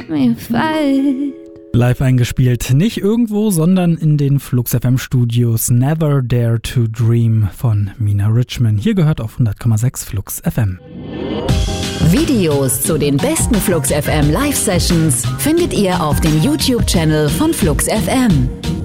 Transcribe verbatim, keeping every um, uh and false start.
give me a fight. Live eingespielt, nicht irgendwo, sondern in den Flux F M Studios Never Dare to Dream von Mina Richman. Hier gehört auf hundert Komma sechs Flux F M. Videos zu den besten Flux F M Live Sessions findet ihr auf dem YouTube-Channel von Flux F M.